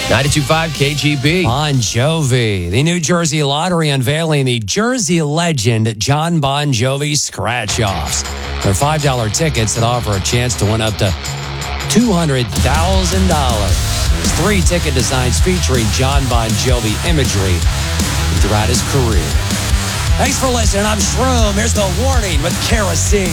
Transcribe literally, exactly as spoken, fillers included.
ninety-two point five K G B. Bon Jovi. The New Jersey Lottery unveiling the Jersey legend John Bon Jovi scratch-offs. They're five dollar tickets that offer a chance to win up to two hundred thousand dollars. Three ticket designs featuring John Bon Jovi imagery throughout his career. Thanks for listening. I'm Shroom. Here's the warning with kerosene.